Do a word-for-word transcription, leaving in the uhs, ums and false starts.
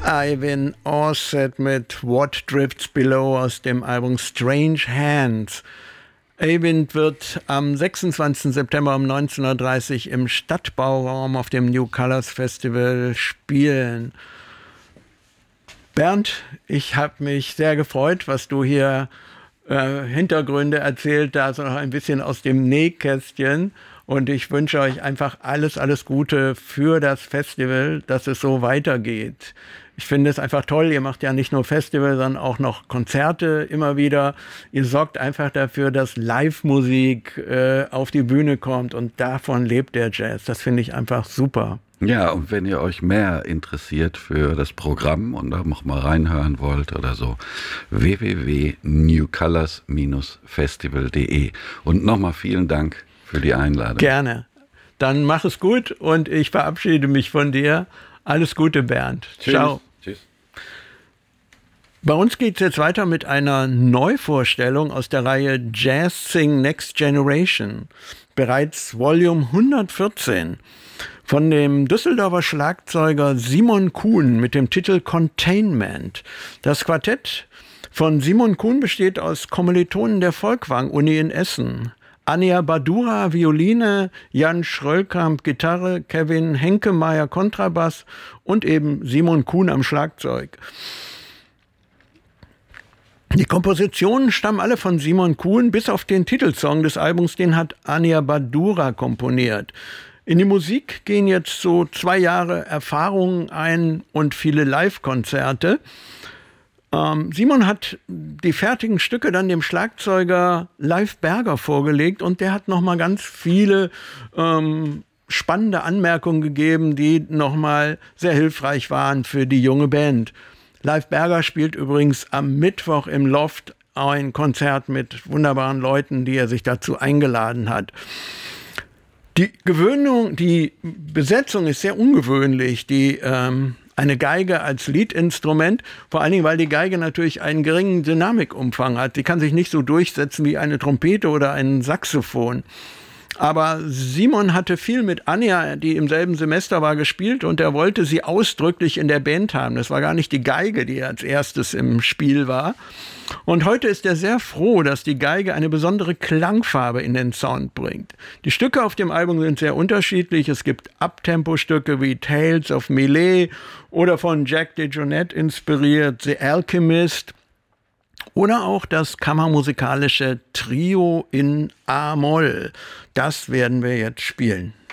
Ivan Orsett mit What Drifts Below aus dem Album Strange Hands. Ivan wird am sechsundzwanzigsten September um neunzehn Uhr dreißig im Stadtbauraum auf dem New Colors Festival spielen. Bernd, ich habe mich sehr gefreut, was du hier äh, Hintergründe erzählt hast, noch ein bisschen aus dem Nähkästchen. Und ich wünsche euch einfach alles, alles Gute für das Festival, dass es so weitergeht. Ich finde es einfach toll, ihr macht ja nicht nur Festival, sondern auch noch Konzerte immer wieder. Ihr sorgt einfach dafür, dass Live-Musik äh, auf die Bühne kommt und davon lebt der Jazz. Das finde ich einfach super. Ja, und wenn ihr euch mehr interessiert für das Programm und da noch mal reinhören wollt oder so, w w w punkt new colors dash festival punkt de. Und nochmal vielen Dank für die Einladung. Gerne. Dann mach es gut und ich verabschiede mich von dir. Alles Gute, Bernd. Tschüss. Ciao. Tschüss. Bei uns geht es jetzt weiter mit einer Neuvorstellung aus der Reihe Jazz Sing Next Generation. Bereits Volume hundertvierzehn. Von dem Düsseldorfer Schlagzeuger Simon Kuhn mit dem Titel Containment. Das Quartett von Simon Kuhn besteht aus Kommilitonen der Folkwang-Uni in Essen. Anja Badura, Violine, Jan Schröllkamp, Gitarre, Kevin Henkemeyer, Kontrabass und eben Simon Kuhn am Schlagzeug. Die Kompositionen stammen alle von Simon Kuhn, bis auf den Titelsong des Albums, den hat Anja Badura komponiert. In die Musik gehen jetzt so zwei Jahre Erfahrung ein und viele Live-Konzerte. Ähm, Simon hat die fertigen Stücke dann dem Schlagzeuger Leif Berger vorgelegt und der hat nochmal ganz viele ähm, spannende Anmerkungen gegeben, die nochmal sehr hilfreich waren für die junge Band. Leif Berger spielt übrigens am Mittwoch im Loft ein Konzert mit wunderbaren Leuten, die er sich dazu eingeladen hat. Die Gewöhnung, die Besetzung ist sehr ungewöhnlich. Die ähm, eine Geige als Leadinstrument, vor allen Dingen, weil die Geige natürlich einen geringen Dynamikumfang hat. Sie kann sich nicht so durchsetzen wie eine Trompete oder ein Saxophon. Aber Simon hatte viel mit Anja, die im selben Semester war, gespielt und er wollte sie ausdrücklich in der Band haben. Das war gar nicht die Geige, die als erstes im Spiel war. Und heute ist er sehr froh, dass die Geige eine besondere Klangfarbe in den Sound bringt. Die Stücke auf dem Album sind sehr unterschiedlich. Es gibt Uptempo-Stücke wie Tales of Millet oder von Jack DeJohnette inspiriert The Alchemist. Oder auch das kammermusikalische Trio in A-Moll. Das werden wir jetzt spielen.